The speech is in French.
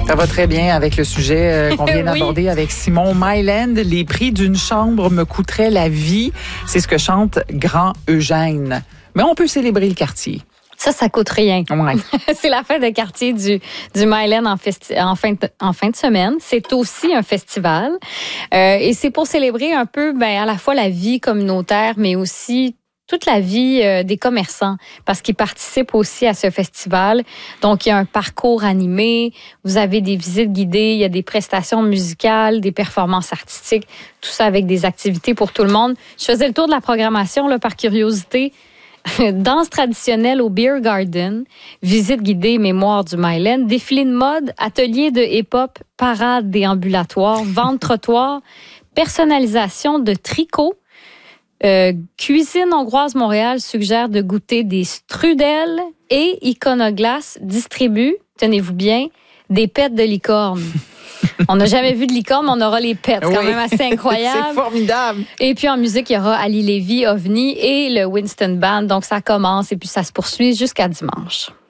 Ça va très bien avec le sujet qu'on vient d'aborder avec Simon. Myland, les prix d'une chambre me coûteraient la vie. C'est ce que chante Grand Eugène. Mais on peut célébrer le quartier. Ça coûte rien. Ouais. C'est la fête de quartier du Myland en fin de semaine. C'est aussi un festival. Et c'est pour célébrer un peu à la fois la vie communautaire, mais aussi toute la vie des commerçants, parce qu'ils participent aussi à ce festival. Donc, il y a un parcours animé, vous avez des visites guidées, il y a des prestations musicales, des performances artistiques, tout ça avec des activités pour tout le monde. Je faisais le tour de la programmation là, par curiosité. Danse traditionnelle au Beer Garden, visite guidée mémoire du Myland, défilé de mode, atelier de hip-hop, parade déambulatoire, vente trottoir, personnalisation de tricot. Cuisine hongroise Montréal suggère de goûter des strudels et Iconoglace distribue, tenez-vous bien, des pets de licorne. On n'a jamais vu de licorne, mais on aura les pets. C'est quand même assez incroyable. C'est formidable. Et puis en musique, il y aura Ali Levy, OVNI et le Winston Band. Donc ça commence et puis ça se poursuit jusqu'à dimanche.